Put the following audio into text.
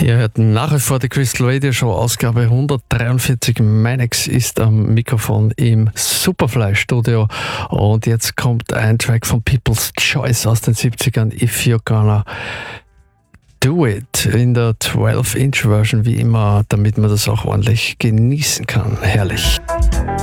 Ihr hört nach wie vor die Crystal Radio Show, Ausgabe 143. Meinex ist am Mikrofon im Superfly-Studio und jetzt kommt ein Track von People's Choice aus den 70ern, If You're Gonna Do It, in der 12-Inch-Version wie immer, damit man das auch ordentlich genießen kann. Herrlich.